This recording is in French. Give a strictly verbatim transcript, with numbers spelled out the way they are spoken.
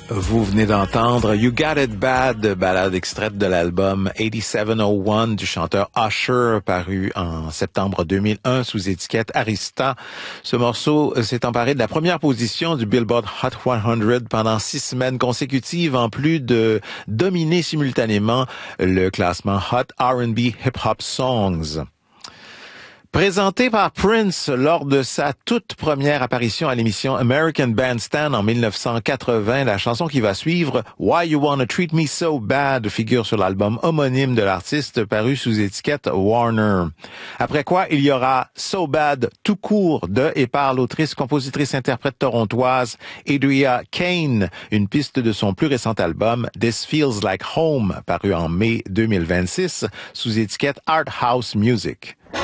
Vous venez d'entendre You Got It Bad, balade extraite de l'album eighty-seven oh one du chanteur Usher, paru en septembre deux mille un sous étiquette Arista. Ce morceau s'est emparé de la première position du Billboard Hot cent pendant six semaines consécutives, en plus de dominer simultanément le classement Hot R and B Hip Hop Songs. Présenté par Prince lors de sa toute première apparition à l'émission American Bandstand en mille neuf cent quatre-vingts, la chanson qui va suivre, Why You Wanna Treat Me So Bad, figure sur l'album homonyme de l'artiste paru sous étiquette Warner. Après quoi, il y aura So Bad tout court de et par l'autrice, compositrice, interprète torontoise Adria Kane, une piste de son plus récent album This Feels Like Home, paru en mai deux mille vingt-six sous étiquette Art House Music.